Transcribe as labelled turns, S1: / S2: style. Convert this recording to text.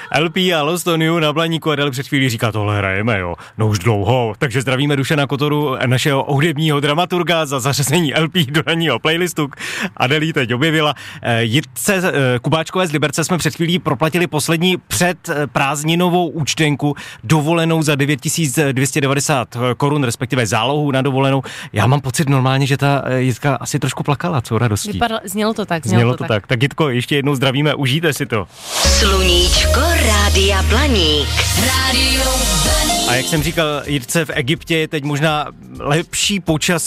S1: LP a Lost on You na Blaníku. Adele před chvílí říká, tohle hrajeme, jo. No už dlouho. Takže zdravíme Dušana Kotoru, našeho hudebního dramaturga, za zařazení LP do ranního playlistu. Adele teď objevila. Jitce Kubáčkové z Liberce jsme před chvílí proplatili poslední před prázdninovou účtenku, dovolenou za 9290 korun, respektive zálohu na dovolenou. Já mám pocit normálně, že ta Jitka asi trošku plakala, co radostí.
S2: Znělo to tak.
S1: Tak Jitko, ještě jednou zdravíme, užijte si to.
S3: Sluníčko Rádia Blaník.
S1: A jak jsem říkal, Jitce, v Egyptě je teď možná lepší počasí